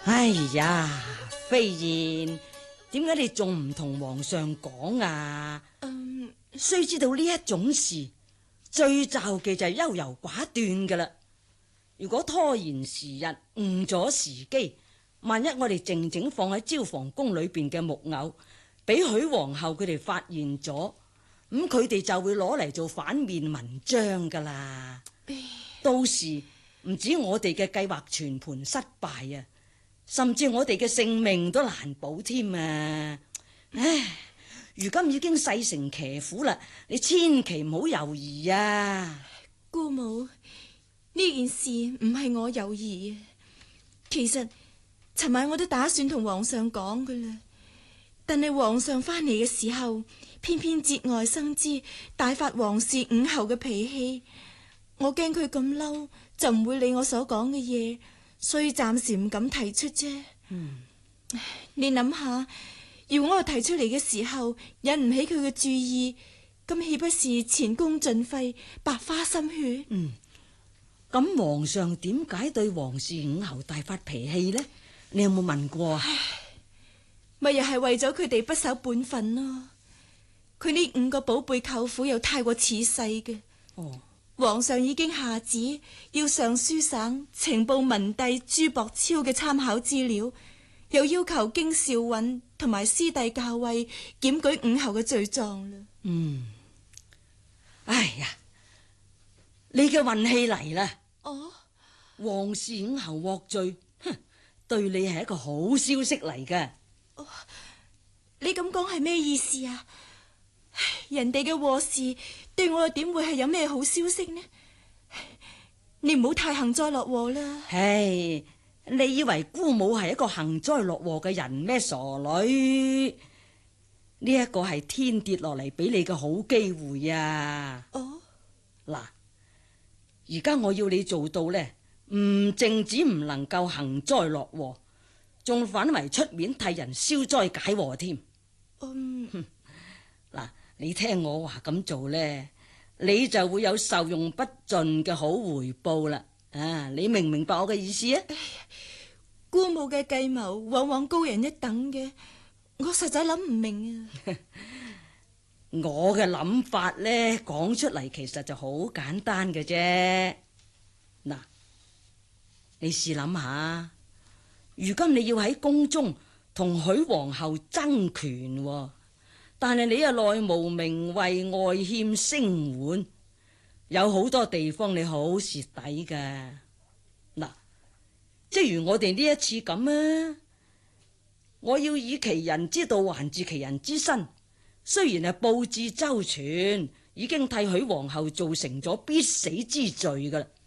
哎呀，飛燕，點解你仲唔同皇上講啊？須知道呢一種事最忌嘅就係優柔寡斷噶啦。如果拖延時日，誤咗時機，萬一我哋靜靜放喺招房宮裏邊嘅木偶俾許皇后佢哋發現咗，咁佢哋就會攞嚟做反面文章噶啦。到時唔止我哋嘅計劃全盤失敗啊，甚至我哋嘅性命都難保添啊！唉，如今已經勢成騎虎啦，你千祈唔好猶豫啊！ 姑母，呢件事唔係我猶豫啊，其實尋晚我都打算同皇上講噶啦，但係皇上翻嚟嘅時候，偏偏節外生枝，大發皇氏五侯嘅脾氣，我驚佢咁嬲就唔會理我所講嘅嘢，所以暫時唔敢提出啫。你諗下，要我提出嚟嘅時候引唔起佢嘅注意，咁豈不是前功盡廢，白花心血？ 咁皇上點解對皇氏五侯大發脾氣呢？你有冇問過啊？ 咪又係為咗佢哋不守本分咯。佢呢5個寶貝舅父又太過似世嘅。皇上已經下旨要上書省呈報文帝朱博超嘅參考資料，又要求京兆尹同埋師弟校尉檢舉五侯嘅罪狀啦。 哎呀，你嘅運氣嚟啦！皇氏五侯獲罪，對你係一個好消息嚟㗎。 你咁講係咩意思啊？人哋嘅禍事對我又點會係有咩好消息呢？你唔好太幸災樂禍啦。 唉，你以為姑母係一個幸災樂禍嘅人咩？傻女，呢一個係天跌落嚟俾你嘅好機會啊！嗱，而家我要你做到呢，唔淨止唔能夠幸災樂禍，仲反為出面替人消災解禍添。嗱，你聽我話咁做呢，你就會有受用不盡嘅好回報啦。你明唔明白我嘅意思啊？ 姑母嘅計謀往往高人一等嘅，我實在諗唔明啊。 我嘅諗法呢，講出嚟其實就好簡單嘅啫。嗱，你試諗下，如今你要喺宮中同許皇后爭權，但係你又內無名位，外欠聲援，有好多地方你好蝕底噶。嗱，即如我哋呢一次咁啊，我要以其人之道還治其人之身，雖然係佈置周全，已經替許皇后造成咗必死之罪噶啦，